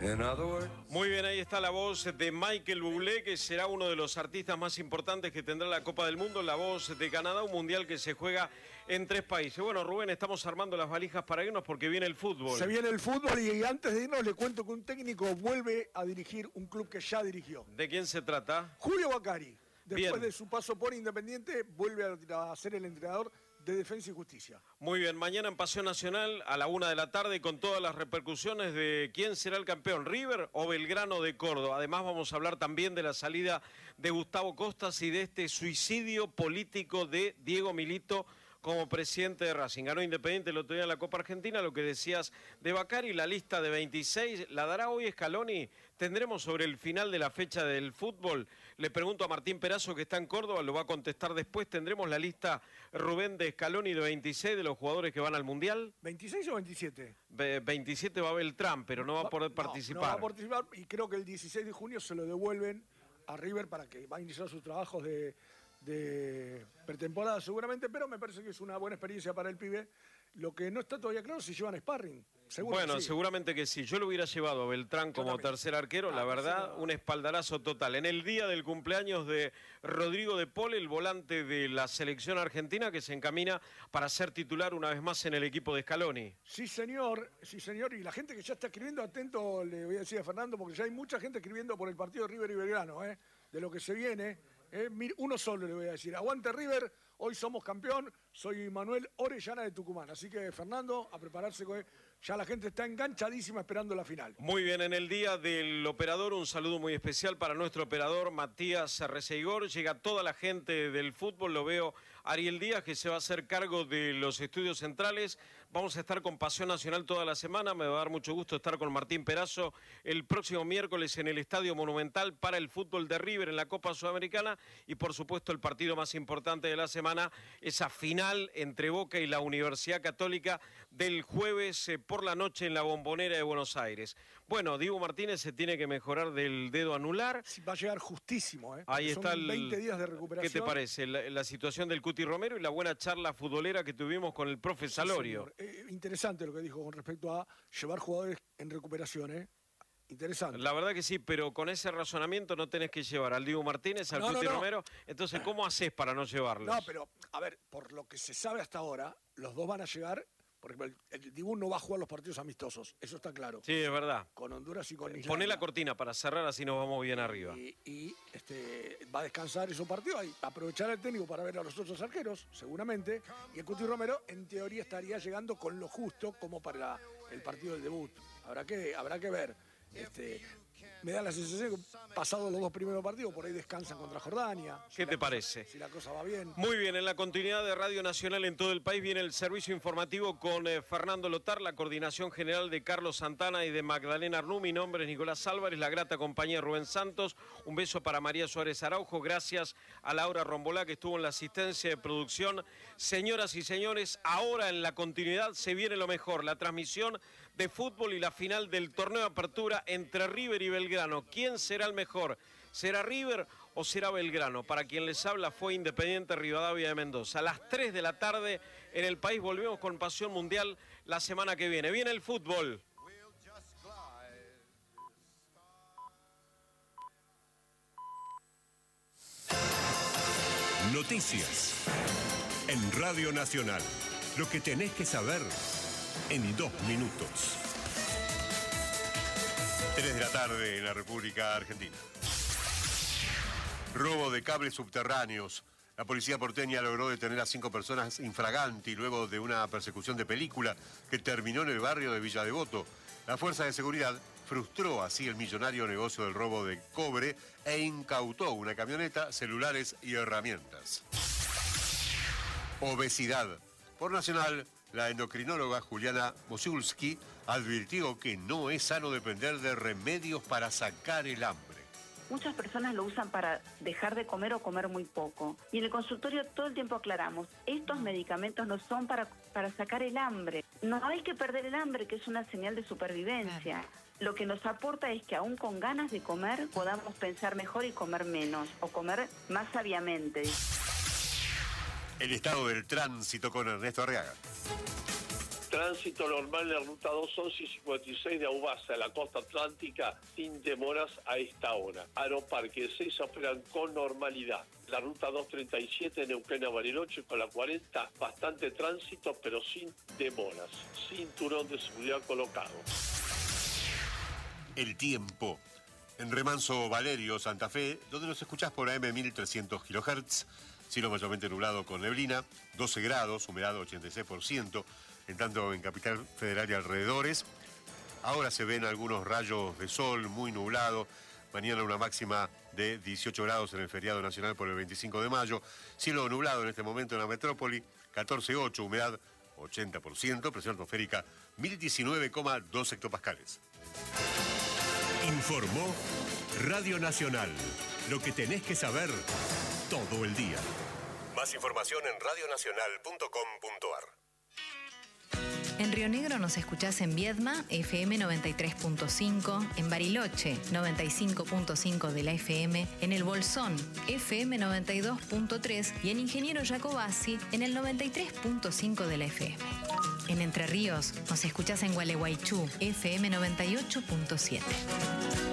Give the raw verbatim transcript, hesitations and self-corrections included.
Muy bien, ahí está la voz de Michael Bublé, que será uno de los artistas más importantes que tendrá la Copa del Mundo, la voz de Canadá, un mundial que se juega en tres países. Bueno, Rubén, estamos armando las valijas para irnos porque viene el fútbol. Se viene el fútbol y antes de irnos le cuento que un técnico vuelve a dirigir un club que ya dirigió. ¿De quién se trata? Julio Bacari. Después Bien. de su paso por Independiente, vuelve a, a ser el entrenador de Defensa y Justicia. Muy bien, mañana en Pasión Nacional a la una de la tarde con todas las repercusiones de quién será el campeón, River o Belgrano de Córdoba. Además vamos a hablar también de la salida de Gustavo Costas y de este suicidio político de Diego Milito como presidente de Racing. Ganó Independiente el otro día en la Copa Argentina, lo que decías de Bacari, la lista de veintiséis, ¿la dará hoy Scaloni? ¿Tendremos sobre el final de la fecha del fútbol? Le pregunto a Martín Perazo, que está en Córdoba, lo va a contestar después. ¿Tendremos la lista, Rubén, de Scaloni de veintiséis de los jugadores que van al Mundial? ¿veintiséis o veintisiete? Ve- veintisiete va Beltrán, pero no va a poder No, participar. No va a participar y creo que el dieciséis de junio se lo devuelven a River para que va a iniciar sus trabajos de, de pretemporada seguramente, pero me parece que es una buena experiencia para el pibe. Lo que no está todavía claro es si llevan sparring. Seguro Bueno, que sí. seguramente que sí. Yo lo hubiera llevado a Beltrán como también. tercer arquero, Ah, la verdad, tercero. un espaldarazo total. En el día del cumpleaños de Rodrigo de Paul, el volante de la selección argentina, que se encamina para ser titular una vez más en el equipo de Scaloni. Sí, señor, sí, señor. Y la gente que ya está escribiendo, atento, le voy a decir a Fernando, porque ya hay mucha gente escribiendo por el partido de River y Belgrano, ¿eh? De lo que se viene. ¿eh? Mir- Uno solo le voy a decir. Aguante River, hoy somos campeón. Soy Manuel Orellana de Tucumán. Así que, Fernando, a prepararse. que Ya la gente está enganchadísima esperando la final. Muy bien, en el día del operador, un saludo muy especial para nuestro operador Matías Receigor. Llega toda la gente del fútbol, lo veo Ariel Díaz, que se va a hacer cargo de los estudios centrales. Vamos a estar con Pasión Nacional toda la semana. Me va a dar mucho gusto estar con Martín Perazo el próximo miércoles en el Estadio Monumental para el fútbol de River en la Copa Sudamericana. Y por supuesto el partido más importante de la semana, esa final entre Boca y la Universidad Católica del jueves eh, por la noche en la Bombonera de Buenos Aires. Bueno, Diego Martínez se tiene que mejorar del dedo anular. Sí, va a llegar justísimo, ¿eh? Ahí Son está el... veinte días de recuperación. ¿Qué te parece? La, la situación del Cuti Romero y la buena charla futbolera que tuvimos con el profe Salorio. Sí, eh, interesante lo que dijo con respecto a llevar jugadores en recuperación, ¿eh? Interesante. La verdad que sí, pero con ese razonamiento no tenés que llevar al Diego Martínez, al No, no, Cuti no. Romero. Entonces, ¿cómo haces para no llevarlos? No, pero, a ver, por lo que se sabe hasta ahora, los dos van a llegar, porque el, el Dibu no va a jugar los partidos amistosos, eso está claro. Sí, es verdad. Con Honduras y con Islandia. Poné la cortina para cerrar, así nos vamos bien arriba. Y, y, este, va a descansar esos partidos, y aprovechar el técnico para ver a los otros arqueros, seguramente. Y el Cuti Romero, en teoría, estaría llegando con lo justo como para la- el partido del debut. Habrá que, habrá que ver. Este, me da la sensación que pasados los dos primeros partidos, por ahí descansan contra Jordania. Si ¿Qué la te cosa- parece? Si la cosa va bien. Muy bien, en la continuidad de Radio Nacional en todo el país viene el servicio informativo con eh, Fernando Lotar, la coordinación general de Carlos Santana y de Magdalena Arnú. Mi nombre es Nicolás Álvarez, la grata compañía de Rubén Santos. Un beso para María Suárez Araujo. Gracias a Laura Rombolá, que estuvo en la asistencia de producción. Señoras y señores, ahora en la continuidad se viene lo mejor, la transmisión de fútbol y la final del torneo de apertura entre River y Belgrano. ¿Quién será el mejor? ¿Será River o será Belgrano? Para quien les habla fue Independiente Rivadavia de Mendoza. A las tres de la tarde en el país volvemos con Pasión Mundial la semana que viene. Viene el fútbol. Noticias en Radio Nacional. Lo que tenés que saber en dos minutos. tres de la tarde en la República Argentina. Robo de cables subterráneos. La policía porteña logró detener a cinco personas infraganti luego de una persecución de película que terminó en el barrio de Villa Devoto. La fuerza de seguridad frustró así el millonario negocio del robo de cobre e incautó una camioneta, celulares y herramientas. Obesidad. Por Nacional, la endocrinóloga Juliana Mosulski advirtió que no es sano depender de remedios para sacar el hambre. Muchas personas lo usan para dejar de comer o comer muy poco. Y en el consultorio todo el tiempo aclaramos, estos medicamentos no son para, para sacar el hambre. No hay que perder el hambre, que es una señal de supervivencia. Lo que nos aporta es que aún con ganas de comer podamos pensar mejor y comer menos, o comer más sabiamente. El estado del tránsito con Ernesto Arriaga. Tránsito normal en la ruta dos once y cincuenta y seis de Aubasa, a la costa atlántica, sin demoras a esta hora. Aeroparque de Ezeiza operan con normalidad. La ruta doscientos treinta y siete de Neuquén a Bariloche con la cuarenta, bastante tránsito, pero sin demoras. Cinturón de seguridad colocado. El tiempo. En Remanso Valerio, Santa Fe, donde nos escuchás por A M mil trescientos kilohertz, cielo mayormente nublado con neblina, doce grados, humedad ochenta y seis por ciento, en tanto en Capital Federal y alrededores. Ahora se ven algunos rayos de sol, muy nublado. Mañana una máxima de dieciocho grados en el feriado nacional por el veinticinco de mayo. Cielo nublado en este momento en la metrópoli, catorce coma ocho, humedad ochenta por ciento, presión atmosférica mil diecinueve coma dos hectopascales. Informó Radio Nacional. Lo que tenés que saber todo el día. Más información en radio nacional punto com punto a r. En Río Negro nos escuchás en Viedma, F M noventa y tres punto cinco, en Bariloche, noventa y cinco punto cinco de la F M, en El Bolsón, F M noventa y dos punto tres y en Ingeniero Jacobasi, en el noventa y tres punto cinco de la F M. En Entre Ríos nos escuchás en Gualeguaychú, F M noventa y ocho punto siete.